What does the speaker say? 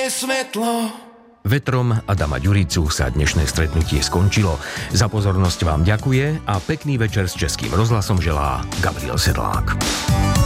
svetlo. Vetrom Adama Ďuricu sa dnešné stretnutie skončilo. Za pozornosť vám ďakuje a pekný večer s Českým rozhlasom želá Gabriel Sedlák.